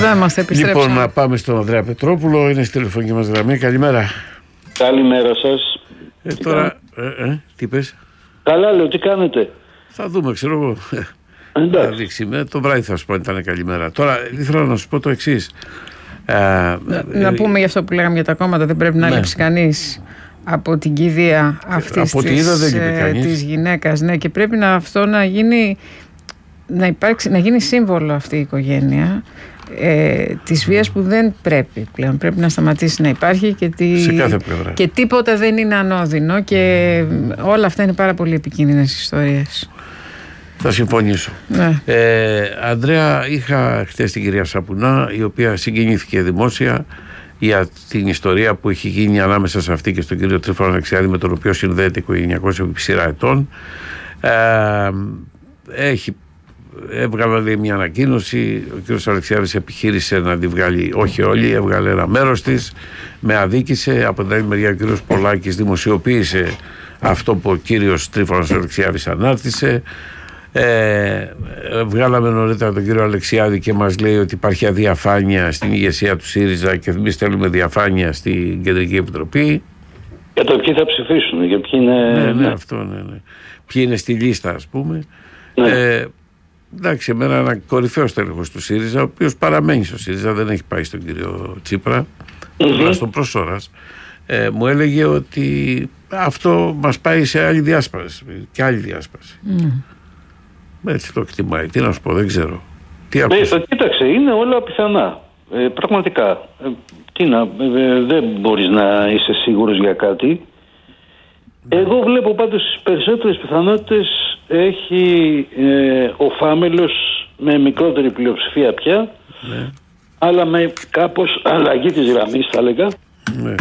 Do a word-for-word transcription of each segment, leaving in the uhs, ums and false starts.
Εδώ είμαστε, επιστρέψαμε. Λοιπόν, να πάμε στον Ανδρέα Πετρόπουλο, είναι στη τηλεφωνική μας γραμμή. Καλημέρα. Καλημέρα σας. Ε, τώρα, ε, ε, τι πες? Καλά λέω, τι κάνετε? Θα δούμε, ξέρω εγώ. Θα δείξει, με το βράδυ θα σου πω αν ήταν καλημέρα. Τώρα, ήθελα να σου πω το εξής. Ε, να, ε, να πούμε για αυτό που λέγαμε για τα κόμματα, δεν πρέπει να ναι. λείψει κανείς από την κηδεία αυτής της, ε, της γυναίκας. Ναι, και πρέπει να, αυτό να γίνει, να, υπάρξει, να γίνει σύμβολο αυτή η οικογένεια ε, της βίας που δεν πρέπει πλέον. Πρέπει να σταματήσει να υπάρχει και, τη, σε κάθε πλευρά. Και τίποτα δεν είναι ανώδυνο και όλα αυτά είναι πάρα πολύ επικίνδυνες ιστορίες. Θα συμφωνήσω. Ναι. Ε, Ανδρέα, είχα χτες την κυρία Σαπουνά, η οποία συγκινήθηκε δημόσια για την ιστορία που έχει γίνει ανάμεσα σε αυτή και στον κύριο Τρίφωνο Αλεξιάδη, με τον οποίο συνδέεται οικογενειακώς επί σειρά ετών. Ε, έχει έβγαλε μια ανακοίνωση. Ο κύριος Αλεξιάδης επιχείρησε να τη βγάλει, όχι όλη, έβγαλε ένα μέρος της, με αδίκησε. Από την άλλη μεριά ο κύριος Πολάκης δημοσιοποίησε αυτό που ο κύριος Τρίφωνος Αλεξιάδης ανάρτησε. Ε, βγάλαμε νωρίτερα τον κύριο Αλεξιάδη και μας λέει ότι υπάρχει αδιαφάνεια στην ηγεσία του ΣΥΡΙΖΑ και εμείς θέλουμε διαφάνεια στην Κεντρική Επιτροπή. Για το ποιοι θα ψηφίσουν, για ποιοι είναι. Ναι, ναι, αυτό, ναι, ναι. Ποιοι είναι στη λίστα, ας πούμε. Ναι. Ε, εντάξει, εμένα ένα κορυφαίο τέλεχος του ΣΥΡΙΖΑ, ο οποίος παραμένει στο ΣΥΡΙΖΑ, δεν έχει πάει στον κύριο Τσίπρα, τουλάχιστον mm-hmm. προς ώρας, ε, μου έλεγε ότι αυτό μας πάει σε άλλη διάσπαση και άλλη διάσπαση. Mm. Έτσι το εκτιμάει. Τι να σου πω, δεν ξέρω. Τι ναι, το κοίταξε, είναι όλα πιθανά. Ε, πραγματικά. Ε, τι να, ε, δεν μπορείς να είσαι σίγουρος για κάτι. Ναι. Εγώ βλέπω πάντως τις περισσότερες πιθανότητες έχει ε, ο Φάμελος με μικρότερη πλειοψηφία πια, ναι. αλλά με κάπως αλλαγή της γραμμής, θα έλεγα, ναι.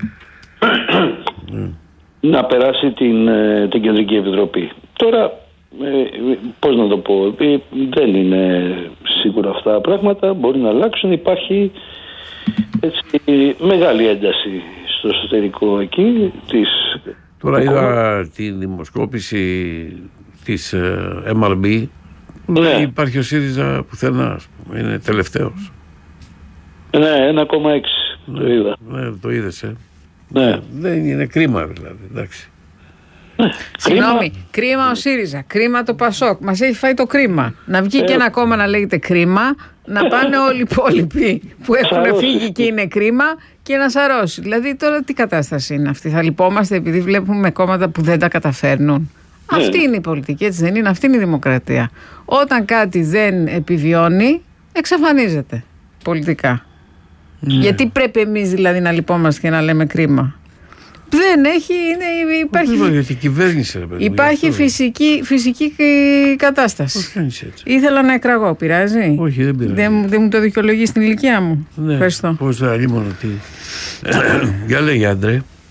ναι. να περάσει την, την Κεντρική Επιτροπή. Τώρα, Ε, πώς να το πω, ε, δεν είναι σίγουρα αυτά τα πράγματα, μπορεί να αλλάξουν, υπάρχει έτσι, μεγάλη ένταση στο εσωτερικό εκεί της. Τώρα είδα τη δημοσκόπηση της ε, εμ αρ μπι, ναι. Υπάρχει ο ΣΥΡΙΖΑ πουθενά, ας πούμε, είναι τελευταίος. Ναι, ένα κόμμα έξι ναι, το είδα. Ναι, το είδες, ε. Ναι. Δεν είναι κρίμα δηλαδή, εντάξει. Συγγνώμη, κρίμα ο ΣΥΡΙΖΑ, κρίμα το ΠΑΣΟΚ. Μας έχει φάει το κρίμα. Να βγει ε, και ένα κόμμα να λέγεται κρίμα, να πάνε όλοι οι υπόλοιποι που έχουν φύγει και είναι κρίμα και να σαρώσει. Δηλαδή τώρα τι κατάσταση είναι αυτή? Θα λυπόμαστε επειδή βλέπουμε κόμματα που δεν τα καταφέρνουν? Ναι. Αυτή είναι η πολιτική, έτσι δεν είναι? Αυτή είναι η δημοκρατία. Όταν κάτι δεν επιβιώνει, εξαφανίζεται πολιτικά. Ναι. Γιατί πρέπει εμείς δηλαδή να λυπόμαστε και να λέμε κρίμα? Δεν έχει, είναι, υπάρχει, όχι, γιατί κυβέρνησε, παιδί, υπάρχει φυσική, φυσική κατάσταση. Όχι, ήθελα να εκραγώ, πειράζει? Όχι, δεν πειράζει. Δεν, δεν μου το δικαιολογεί στην ηλικία μου. Ναι, ευχαριστώ. Πώς θα αλλήμωνο τι. Για λέγε, Άντρε.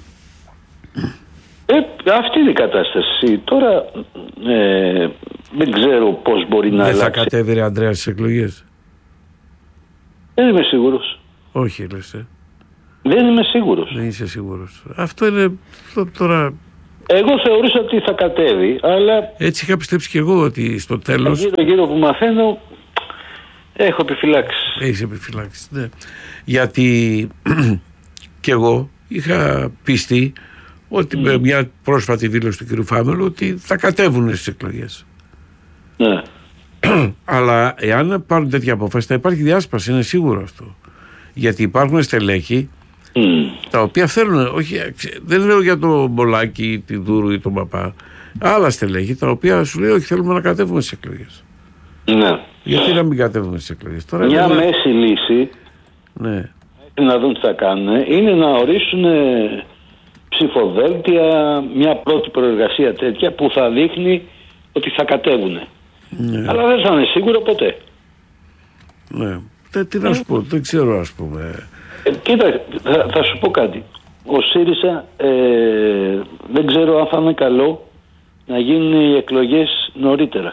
Ε, αυτή είναι η κατάσταση. Τώρα ε, δεν ξέρω πώς μπορεί να δεν αλλάξει. Δεν θα κατέβει, ρε Ανδρέα, στις εκλογές? Δεν είμαι σίγουρος. Όχι, λες, ε. Δεν είμαι σίγουρος. Δεν είσαι σίγουρος. Αυτό είναι τώρα. Εγώ θεωρούσα ότι θα κατέβει, αλλά. Έτσι είχα πιστέψει και εγώ ότι στο τέλος. Γύρω-γύρω που μαθαίνω, έχω επιφυλάξεις. Έχεις επιφυλάξεις, ναι. Γιατί και εγώ είχα πιστεί ότι mm. με μια πρόσφατη δήλωση του κ. Φάμελου ότι θα κατέβουν στις εκλογές. Ναι. Αλλά εάν πάρουν τέτοια απόφαση θα υπάρχει διάσπαση, είναι σίγουρο αυτό. Γιατί υπάρχουν στελέχη mm. τα οποία θέλουν, όχι, δεν λέω για τον Μπολάκη, τη Δούρου ή τον Παπά, άλλα στελέχη τα οποία σου λέει όχι, θέλουμε να κατέβουμε στις εκλογές. Ναι. Γιατί να μην κατέβουμε στις εκλογές? Τώρα μια είναι... μέση λύση, ναι. να δουν τι θα κάνουν, είναι να ορίσουν ψηφοδέλτια, μια πρώτη προεργασία τέτοια που θα δείχνει ότι θα κατέβουν. Ναι. Αλλά δεν θα είναι σίγουρο ποτέ. Ναι. Τι να σου πω, δεν ξέρω, ας πούμε. Ε, κοίτα, θα, θα σου πω κάτι. Ο ΣΥΡΙΖΑ ε, δεν ξέρω αν θα είναι καλό να γίνουν οι εκλογές νωρίτερα.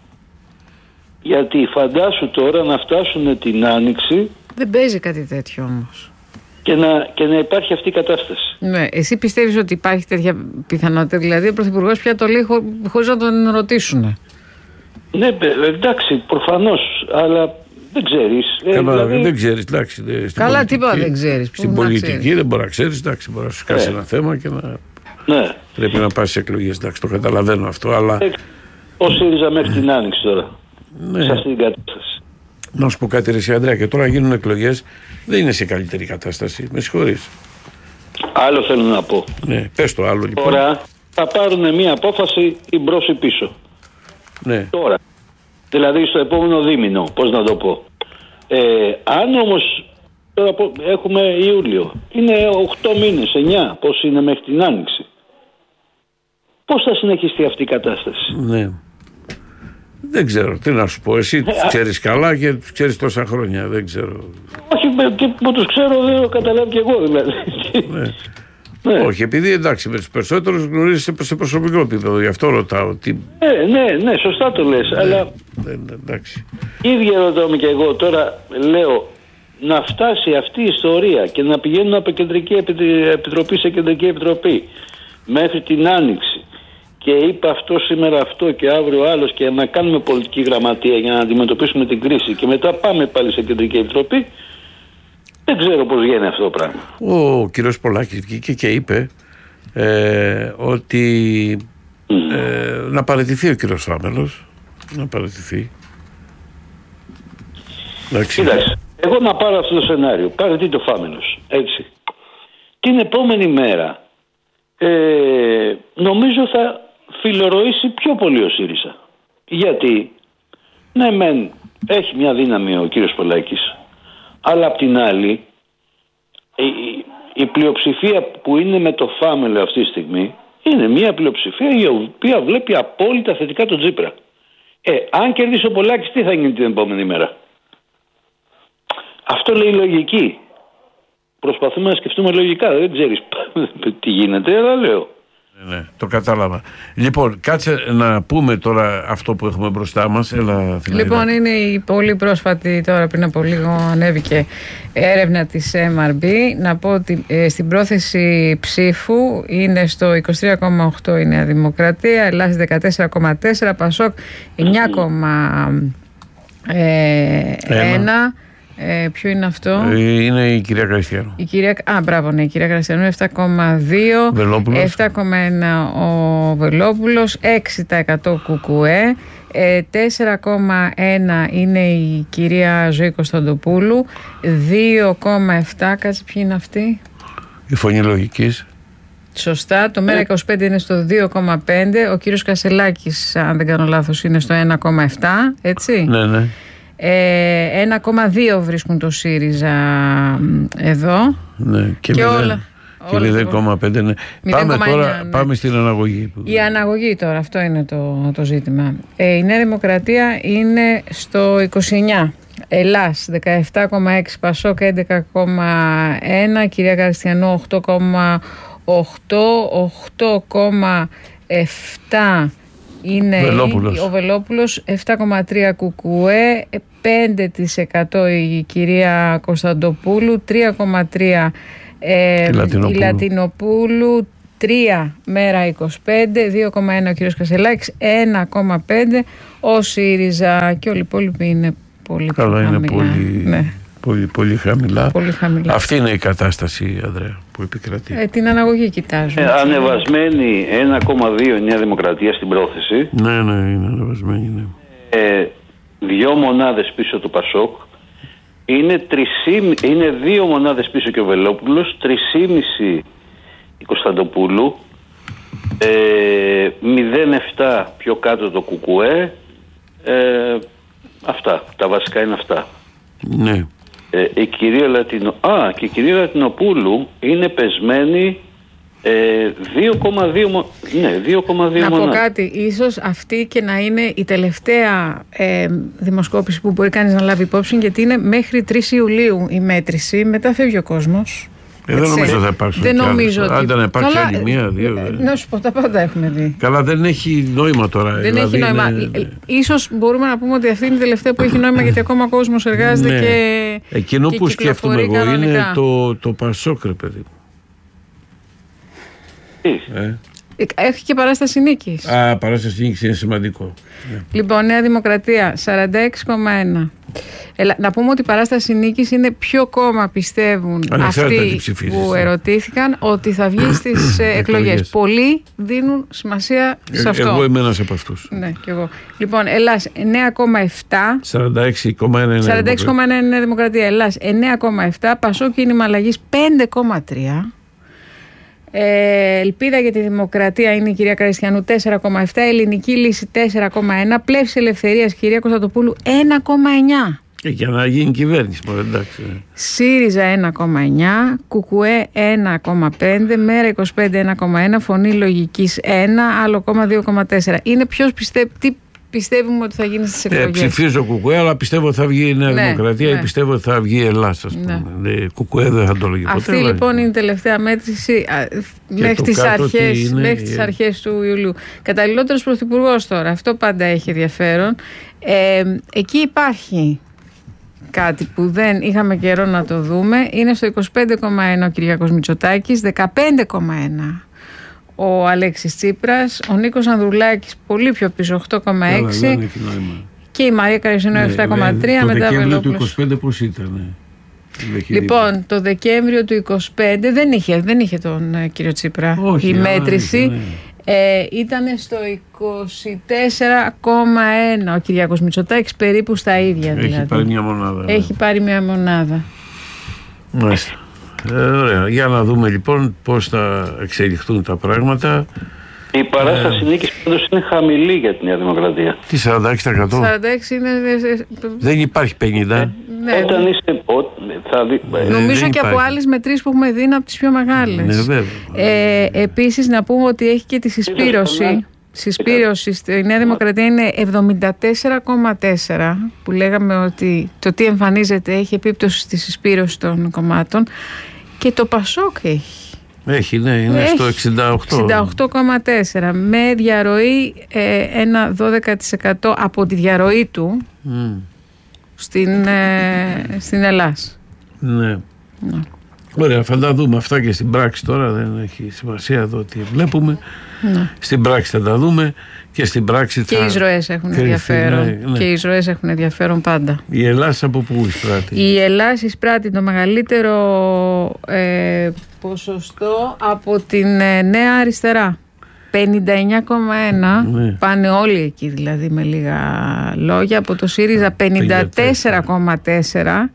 Γιατί φαντάσου τώρα να φτάσουν την Άνοιξη. Δεν παίζει κάτι τέτοιο όμως. Και να, και να υπάρχει αυτή η κατάσταση. Ναι, εσύ πιστεύεις ότι υπάρχει τέτοια πιθανότητα? Δηλαδή ο Πρωθυπουργός πια το λέει χω, χωρίς να τον ρωτήσουν. Ναι, εντάξει, προφανώς. Αλλά Δεν ξέρεις. Καλά, ε, δηλαδή... δεν ξέρεις, εντάξει. Καλά, τίποτα δεν ξέρεις. Στην πολιτική δεν μπορεί να ξέρεις, εντάξει, μπορεί να σου κάσει ένα θέμα και να. Ναι. Πρέπει να πας σε εκλογές, εντάξει, το καταλαβαίνω αυτό, αλλά. Ο ΣΥΡΙΖΑ μέχρι την Άνοιξη τώρα. Ναι. Σε αυτή την κατάσταση. Να σου πω κάτι, ρε εσύ, Ανδρέα, και τώρα γίνουν εκλογές, δεν είναι σε καλύτερη κατάσταση. Με συγχωρείς. Άλλο θέλω να πω. Ναι, πες το άλλο λοιπόν. Τώρα θα πάρουν μια απόφαση ή μπρος ή πίσω. Ναι. Τώρα. Δηλαδή στο επόμενο δίμηνο, πώς να το πω. Ε, αν όμως τώρα έχουμε Ιούλιο, είναι οκτώ μήνες, εννιά, πώς είναι μέχρι την Άνοιξη. Πώς θα συνεχιστεί αυτή η κατάσταση. Ναι. Δεν ξέρω, τι να σου πω. Εσύ τους ξέρεις καλά και τους ξέρεις τόσα χρόνια. Δεν ξέρω. Όχι, και που τους ξέρω δεν το καταλάβω κι εγώ δηλαδή. Ναι. Ναι. Όχι, επειδή εντάξει με τους περισσότερους γνωρίζεις σε προσωπικό επίπεδο, γι' αυτό ρωτάω. Τι... Ναι, ναι, ναι, σωστά το λες, ναι, αλλά ναι, εντάξει. ίδια ρωτάω και εγώ τώρα, λέω, να φτάσει αυτή η ιστορία και να πηγαίνουν από κεντρική επιτροπή σε κεντρική επιτροπή μέχρι την Άνοιξη και είπε αυτό σήμερα αυτό και αύριο άλλος και να κάνουμε πολιτική γραμματεία για να αντιμετωπίσουμε την κρίση και μετά πάμε πάλι σε κεντρική επιτροπή. Δεν ξέρω πώς γίνει αυτό το πράγμα. Ο κύριος Πολάκης βγήκε και είπε ε, ότι mm. ε, να παραιτηθεί ο κύριος Φάμελος. Να παραιτηθεί. Κοίταξε, εγώ να πάρω αυτό το σενάριο. Παραιτεί το Φάμελος. Έτσι. Την επόμενη μέρα ε, νομίζω θα φιλορροήσει πιο πολύ ο ΣΥΡΙΖΑ. Γιατί, ναι μεν, έχει μια δύναμη ο κύριος Πολάκης, αλλά απ' την άλλη η, η πλειοψηφία που είναι με το Φάμελο αυτή τη στιγμή είναι μια πλειοψηφία η οποία βλέπει απόλυτα θετικά τον Τσίπρα. Ε, αν κερδίσει ο Πολάκης, τι θα γίνει την επόμενη μέρα. Αυτό λέει η λογική. Προσπαθούμε να σκεφτούμε λογικά. Δεν ξέρεις τι γίνεται, αλλά λέω. Ναι, ναι, το κατάλαβα. Λοιπόν, κάτσε να πούμε τώρα αυτό που έχουμε μπροστά μας. Έλα, λοιπόν, είναι η πολύ πρόσφατη, τώρα πριν από λίγο ανέβηκε έρευνα της εμ αρ μπι. Να πω ότι ε, στην πρόθεση ψήφου είναι στο είκοσι τρία κόμμα οκτώ η Νέα Δημοκρατία, Ελλάς δεκατέσσερα κόμμα τέσσερα, Πασόκ εννιά κόμμα ένα. Ε, ποιο είναι αυτό? Είναι η κυρία Κριστιανού. Η κυρία, α, μπράβο, ναι, η κυρία Κριστιανού επτά κόμμα δύο, επτά κόμμα ένα ο Βελόπουλος, έξι τοις εκατό Κουκουέ, τέσσερα κόμμα ένα είναι η κυρία Ζωή Κωνσταντοπούλου, δύο κόμμα επτά, κάτσε ποιοι είναι αυτοί? Η Φωνή Λογικής. Σωστά, το ΜΕΡΑ είκοσι πέντε είναι στο δύο κόμμα πέντε, ο κύριος Κασελάκης, αν δεν κάνω λάθος, είναι στο ένα κόμμα επτά, έτσι. Ναι, ναι. Ε, ένα κόμμα δύο βρίσκουν το ΣΥΡΙΖΑ εδώ. Ναι, και, και μηδέν, όλα. Και μηδέν κόμμα πέντε, ναι. Πάμε τώρα, ναι. Πάμε στην αναγωγή. Η αναγωγή τώρα, αυτό είναι το, το ζήτημα. Ε, η Νέα Δημοκρατία είναι στο είκοσι εννιά. Ελλάς δεκαεπτά κόμμα έξι, Πασόκ έντεκα κόμμα ένα, κυρία Κριστιανού οκτώ κόμμα οκτώ, οκτώ κόμμα επτά είναι Βελόπουλος. ο Βελόπουλος, επτά κόμμα τρία Κουκουέ, πέντε τοις εκατό η κυρία Κωνσταντοπούλου, τρία κόμμα τρία ε, η Λατινοπούλου, τρία ΜΕΡΑ είκοσι πέντε, δύο κόμμα ένα ο κύριος Κασελάκης, ένα κόμμα πέντε ο ΣΥΡΙΖΑ και όλοι οι υπόλοιποι είναι πολύ Καλά, χαμηλά. Είναι πολύ, ναι. πολύ, πολύ, χαμηλά. πολύ χαμηλά. Αυτή είναι η κατάσταση, Ανδρέα, που επικρατεί. Ε, την αναγωγή κοιτάζουμε. Ε, ανεβασμένη ένα κόμμα δύο η Νέα Δημοκρατία στην πρόθεση. Ναι, ναι, είναι ανεβασμένη, ναι. Ε, δύο μονάδες πίσω του Πασόκ. Είναι, τρισήμι, είναι δύο μονάδες πίσω και ο Βελόπουλος, τρισήμιση η Κωνσταντοπούλου, ε, μηδέν κόμμα επτά πιο κάτω το Κουκουέ. Ε, αυτά, τα βασικά είναι αυτά. Ναι. Ε, η κυρία Λατινο... Α, και η κυρία Λατινοπούλου είναι πεσμένη ε, δύο κόμμα δύο, ναι, δύο κόμμα δύο να μονάδες. πω κάτι, ίσως αυτή και να είναι η τελευταία ε, δημοσκόπηση που μπορεί κανείς να λάβει υπόψη, γιατί είναι μέχρι τρεις Ιουλίου η μέτρηση, μετά φεύγει ο κόσμος. Ε, δεν νομίζω θα υπάρξουν. Δεν νομίζω ότι... Άντε να υπάρξει Καλά, άλλη μία, δύο. Ε, να σου πω, τα πάντα έχουμε δει. Καλά, δεν έχει νόημα τώρα. Δεν δηλαδή έχει νόημα. Είναι... Ίσως μπορούμε να πούμε ότι αυτή είναι η τελευταία που έχει νόημα, γιατί ακόμα ο κόσμος εργάζεται, ναι. και. Εκείνο και που σκέφτομαι εγώ κανονικά. είναι το, το Πασόκ, ρε παιδί. Τι. Ε, Έχει και παράσταση νίκης. Α, παράσταση νίκης είναι σημαντικό. Λοιπόν, Νέα Δημοκρατία σαράντα έξι κόμμα ένα. Ελα, να πούμε ότι η παράσταση νίκης είναι ποιο κόμμα πιστεύουν αυτοί που ερωτήθηκαν ότι θα βγει στις εκλογές. Πολλοί δίνουν σημασία σε αυτό. Εγώ είμαι ένας από αυτούς. Ναι, και εγώ. Λοιπόν, Ελλάς εννέα κόμμα επτά. σαράντα έξι κόμμα ένα είναι Νέα Δημοκρατία. Ελλάς εννέα κόμμα επτά. Πασόκ Κίνημα Αλλαγής πέντε κόμμα τρία. Ε, Ελπίδα για τη Δημοκρατία είναι η κυρία Καριστιανού τέσσερα κόμμα επτά, Ελληνική Λύση τέσσερα κόμμα ένα, Πλεύση Ελευθερίας κυρία Κωνσταντοπούλου ένα κόμμα εννιά. Και για να γίνει κυβέρνηση, μόνο εντάξει. ΣΥΡΙΖΑ ένα κόμμα εννιά, Κουκουέ ένα κόμμα πέντε, Μέρα είκοσι πέντε ένα κόμμα ένα, Φωνή Λογικής ένα, Άλλο κόμμα δύο κόμμα τέσσερα. Είναι ποιος πιστεύει, τι πιστεύουμε ότι θα γίνει στις εκλογές. Ε, ψηφίζω Κουκουέ, αλλά πιστεύω ότι θα βγει η Νέα ναι, Δημοκρατία ναι. ή πιστεύω ότι θα βγει η Ελλάδα. Ναι. Ε, Κουκουέ δεν θα το λέγει ποτέ. Αυτή λοιπόν είναι η τελευταία μέτρηση μέχρι τις αρχές, είναι, μέχρι τις αρχές του Ιουλίου. Καταλληλότερος πρωθυπουργός τώρα, αυτό πάντα έχει ενδιαφέρον. Ε, εκεί υπάρχει κάτι που δεν είχαμε καιρό να το δούμε. Είναι στο είκοσι πέντε κόμμα ένα ο Κυριάκος Μητσοτάκης, δεκαπέντε κόμμα ένα ο Αλέξης Τσίπρας, ο Νίκος Ανδρουλάκης πολύ πιο πίσω, οκτώ κόμμα έξι και η Μαρία Καριστιανού ναι, επτά κόμμα τρία. Το μετά Δεκέμβριο του είκοσι πέντε πώς ήταν? Λοιπόν, το Δεκέμβριο του είκοσι πέντε δεν είχε, δεν είχε τον ε, κύριο Τσίπρα. Όχι, η μέτρηση ναι. ε, ήταν στο είκοσι τέσσερα κόμμα ένα ο Κυριάκος Μητσοτάκης, περίπου στα ίδια. Έχει δηλαδή. πάρει μια μονάδα. Έχει ναι. πάρει μια μονάδα. Μάλιστα. Ε, ωραία. Για να δούμε λοιπόν πώς θα εξελιχθούν τα πράγματα. Η παράσταση ε... νίκης πάντως είναι χαμηλή για τη Νέα Δημοκρατία. Τι σαράντα έξι τοις εκατό? σαράντα έξι είναι... Δεν υπάρχει πενήντα. Ε, ναι. Όταν είσαι... Θα δει... Νομίζω και από άλλες μετρήσεις που έχουμε δει είναι από τις πιο μεγάλες. Ναι, βέβαια. Ε, επίσης να πούμε ότι έχει και τη συσπήρωση. Συσπήρωση στη Νέα Δημοκρατία είναι εβδομήντα τέσσερα κόμμα τέσσερα, που λέγαμε ότι το τι εμφανίζεται έχει επίπτωση στη συσπήρωση των κομμάτων, και το Πασόκ έχει. Έχει, ναι, είναι έχει στο εξήντα οκτώ. εξήντα οκτώ κόμμα τέσσερα με διαρροή ε, ένα δώδεκα τοις εκατό από τη διαρροή του mm. στην, ε, στην Ελλάς. Ναι. ναι. Ωραία, θα τα δούμε αυτά και στην πράξη τώρα, δεν έχει σημασία εδώ τι βλέπουμε. Ναι. Στην πράξη θα τα δούμε και στην πράξη και θα... οι εισρωές έχουν κρυφθεί, ενδιαφέρον. Ναι, ναι. Και οι εισρωές έχουν ενδιαφέρον πάντα. Η Ελλάς από πού εισπράττει? Η Ελλάς εισπράττει το μεγαλύτερο ε, ποσοστό από την ε, Νέα Αριστερά. πενήντα εννέα κόμμα ένα ναι. Πάνε όλοι εκεί δηλαδή με λίγα λόγια. Από το ΣΥΡΙΖΑ πενήντα τέσσερα κόμμα τέσσερα.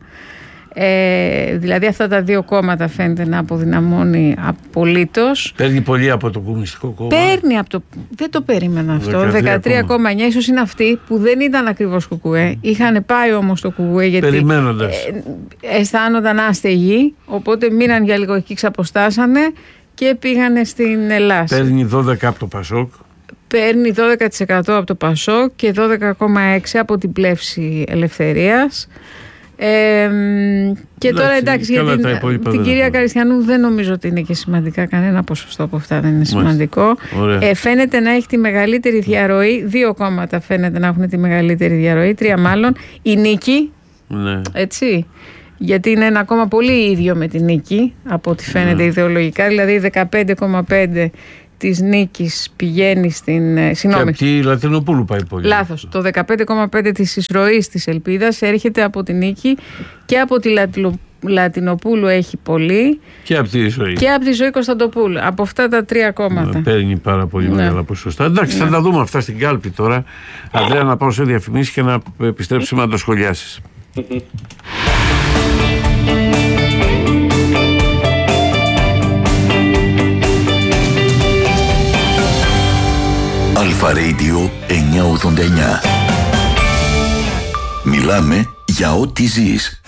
Ε, δηλαδή αυτά τα δύο κόμματα φαίνεται να αποδυναμώνει απολύτως. Παίρνει πολύ από το Κομμουνιστικό Κόμμα. Παίρνει από το... Δεν το περίμενα αυτό. δεκατρία κόμμα εννιά ίσως είναι αυτοί που δεν ήταν ακριβώς Κουκουέ. Είχαν πάει όμως το Κουκουέ γιατί περιμένοντας. Ε, αισθάνονταν άστεγοι. Οπότε μείναν για λίγο εκεί, ξαποστάσανε και πήγανε στην Ελλάς. Παίρνει δώδεκα από το Πασόκ. Παίρνει δώδεκα τοις εκατό από το Πασόκ και δώδεκα κόμμα έξι από την Πλεύση Ελευθερίας. Ε, και εντάξει, τώρα εντάξει για την, την κυρία Καριστιανού δεν νομίζω ότι είναι και σημαντικά, κανένα ποσοστό από αυτά δεν είναι σημαντικό. ε, Φαίνεται να έχει τη μεγαλύτερη διαρροή. Δύο κόμματα φαίνεται να έχουν τη μεγαλύτερη διαρροή, τρία μάλλον. Η Νίκη, ναι. έτσι, γιατί είναι ένα κόμμα πολύ ίδιο με την Νίκη από ό,τι φαίνεται ναι. ιδεολογικά, δηλαδή δεκαπέντε κόμμα πέντε της Νίκης πηγαίνει στην... Συγγνώμη. Και από τη Λατινοπούλου πάει πολύ. Λάθος. Το δεκαπέντε κόμμα πέντε της εισρωής της Ελπίδας έρχεται από τη Νίκη και από τη Λατινο... Λατινοπούλου έχει πολύ. Και από τη ζωή. Και από τη Ζωή Κωνσταντοπούλου. Από αυτά τα τρία κόμματα. Να παίρνει πάρα πολύ ναι. μεγάλα ποσοστά. Εντάξει, ναι. θα τα δούμε αυτά στην κάλπη τώρα. Ανδρέα, να πάω σε διαφημίσεις και να επιστρέψουμε να το σχολιάσεις. Αλφα Radio εννιακόσια ογδόντα εννιά. Μιλάμε για ό,τι ζεις.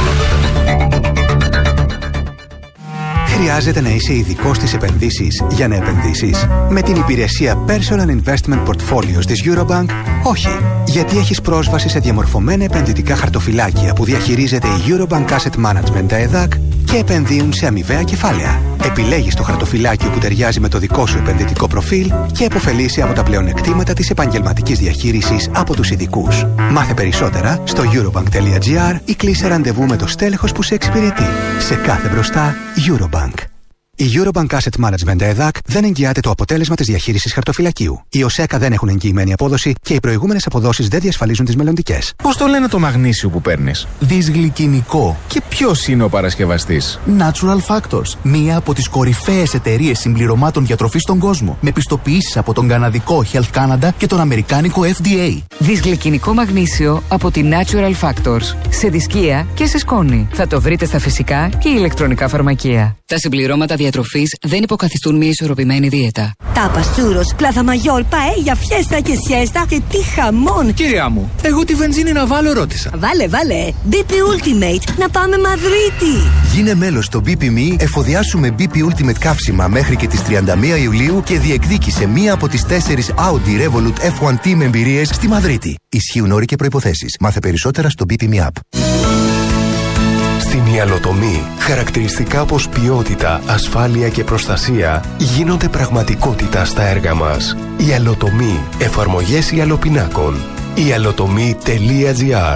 Χρειάζεται να είσαι ειδικός στις επενδύσεις για να επενδύσεις? Με την υπηρεσία Personal Investment Portfolios της Eurobank, όχι. Γιατί έχεις πρόσβαση σε διαμορφωμένα επενδυτικά χαρτοφυλάκια που διαχειρίζεται η Eurobank Asset Management ΕΕ Δ Α Κ και επενδύουν σε αμοιβαία κεφάλαια. Επιλέγεις το χαρτοφυλάκιο που ταιριάζει με το δικό σου επενδυτικό προφίλ και επωφελείσαι από τα πλεονεκτήματα της επαγγελματικής διαχείρισης από τους ειδικούς. Μάθε περισσότερα στο eurobank τελεία gr ή κλείσε ραντεβού με το στέλεχος που σε εξυπηρετεί. Σε κάθε μπροστά, Eurobank. Η Eurobank Asset Management ΕΔΑΚ δεν εγγυάται το αποτέλεσμα της διαχείρισης χαρτοφυλακίου. Οι ΟΣΕΚΑ δεν έχουν εγγυημένη απόδοση και οι προηγούμενες αποδόσεις δεν διασφαλίζουν τις μελλοντικές. Πώς το λένε το μαγνήσιο που παίρνεις? Δυσγλυκινικό. Και ποιος είναι ο παρασκευαστής? Natural Factors. Μία από τις κορυφαίες εταιρείες συμπληρωμάτων διατροφής στον κόσμο. Με πιστοποιήσεις από τον καναδικό Health Canada και τον αμερικάνικο F D A. Δυσγλυκινικό μαγνήσιο από τη Natural Factors. Σε δισκία και σε σκόνη. Θα το βρείτε στα φυσικά και ηλεκτρονικά φαρμακεία. Τα συμπληρώματα διατροφής δεν υποκαθιστούν μια ισορροπημένη δίαιτα. Τάπας, τσούρος, πλάθα μαγιόρ, παέλια, φιέστα και σιέστα και τι χαμόν! Κυρία μου, εγώ τη βενζίνη να βάλω ρώτησα. Βάλε, βάλε! μπι πι Ultimate, να πάμε Μαδρίτη! Γίνε μέλος στο μπι πι εμ ι, εφοδιάσου με μπι πι Ultimate καύσιμα μέχρι και τις τριάντα μία Ιουλίου και διεκδίκησε μία από τις τέσσερις Audi Revolut εφ ουάν Team εμπειρίες στη Μαδρίτη. Ισχύουν όροι και προϋποθέσεις. Μάθε περισσότερα στο μπι πι εμ ι App. Στην Ιαλοτομή, χαρακτηριστικά όπως ποιότητα, ασφάλεια και προστασία γίνονται πραγματικότητα στα έργα μας. Ιαλοτομή. Εφαρμογές ιαλοπινάκων. ιαλοτομή τελεία τζι άρ.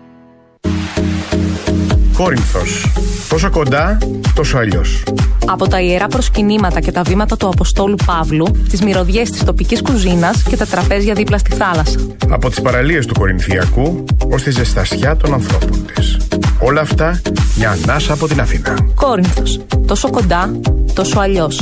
Κόρινθος. Τόσο κοντά, τόσο αλλιώς. Από τα ιερά προσκυνήματα και τα βήματα του Αποστόλου Παύλου, τις μυρωδιές της τοπικής κουζίνας και τα τραπέζια δίπλα στη θάλασσα. Από τις παραλίες του Κορινθιακού ως τη ζεστασιά των ανθρώπων της. Όλα αυτά μια ανάσα από την Αθήνα. Κόρινθος. Τόσο κοντά, τόσο αλλιώς.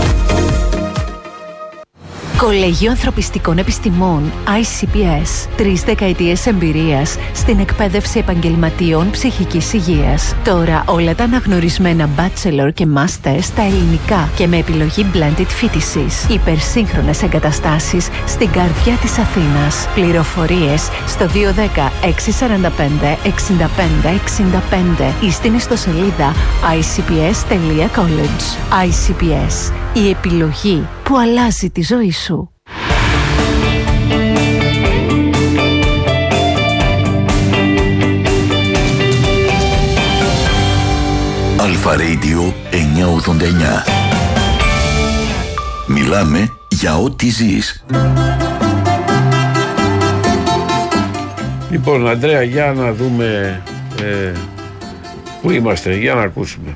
Κολέγιο Ανθρωπιστικών Επιστημών άι σι πι ες. Τρεις δεκαετίες εμπειρίας στην εκπαίδευση επαγγελματιών ψυχικής υγείας. Τώρα όλα τα αναγνωρισμένα bachelor και master στα ελληνικά και με επιλογή blended φοιτησης. Υπερσύγχρονες εγκαταστάσεις στην καρδιά της Αθήνας. Πληροφορίες στο δύο ένα μηδέν έξι τέσσερα πέντε έξι πέντε έξι πέντε ή στην ιστοσελίδα άι σι πι ες τελεία college. άι σι πι ες. Η επιλογή που αλλάζει τη ζωή σου. Αλφα Radio εννιακόσια ογδόντα εννιά. Μιλάμε για ό,τι ζεις. Λοιπόν, Αντρέα, για να δούμε ε, πού είμαστε, για να ακούσουμε.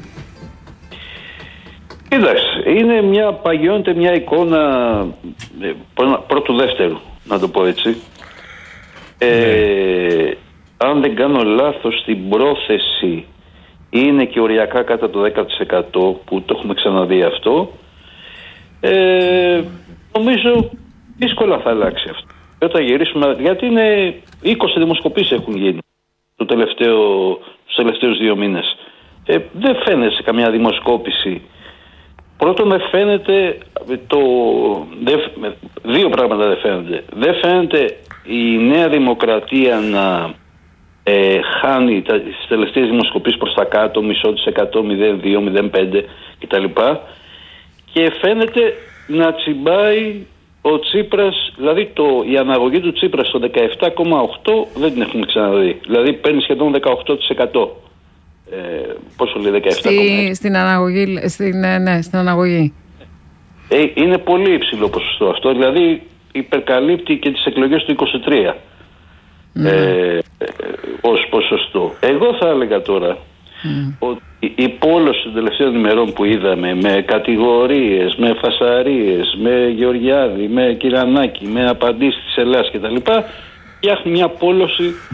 Κοίταξε, είναι μια, παγιώνεται μια εικόνα ε, πρώτου δεύτερου, να το πω έτσι. Ε, ναι. Αν δεν κάνω λάθος, στην πρόθεση είναι και οριακά κάτω το δέκα τοις εκατό, που το έχουμε ξαναδεί αυτό. Ε, νομίζω δύσκολα θα αλλάξει αυτό. Όταν γυρίσουμε, γιατί είναι είκοσι δημοσκοπήσεις έχουν γίνει το τελευταίο, τους τελευταίους δύο μήνες. Ε, δεν φαίνεται σε καμιά δημοσκόπηση. Πρώτον, δεν φαίνεται το, δεν, δύο πράγματα δεν φαίνονται. Δεν φαίνεται η Νέα Δημοκρατία να ε, χάνει τα, τις τελευταίες δημοσκοπήσεις προς τα κάτω, μισό της εκατό, μηδέν δύο, μηδέν πέντε κτλ. Και φαίνεται να τσιμπάει ο Τσίπρας, δηλαδή το, η αναγωγή του Τσίπρα στο δεκαεπτά κόμμα οκτώ δεν την έχουμε ξαναδεί. Δηλαδή παίρνει σχεδόν δεκαοκτώ τοις εκατό. Ε, πόσο λέει, δεκαεπτά κόμμα έξι. Στη, στην αναγωγή, στην, ναι, στην αναγωγή. Ε, είναι πολύ υψηλό ποσοστό αυτό, δηλαδή υπερκαλύπτει και τις εκλογές του είκοσι τρία mm. ε, ε, ως ποσοστό. Εγώ θα έλεγα τώρα mm. ότι η πόλωση των τελευταίων ημερών που είδαμε, με κατηγορίες, με φασαρίες, με Γεωργιάδη, με Κυρανάκη, με απαντήσεις της Ελλάδας κτλ, φτιάχνει μια πόλωση